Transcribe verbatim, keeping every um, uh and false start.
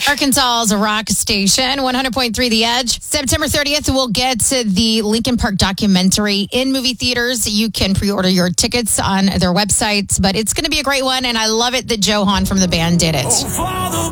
Arkansas's rock station, one hundred point three The Edge. September thirtieth, we'll get to the Linkin Park documentary in movie theaters. You can pre-order your tickets on their websites, but it's going to be a great one, and I love it that Johan from the band did it.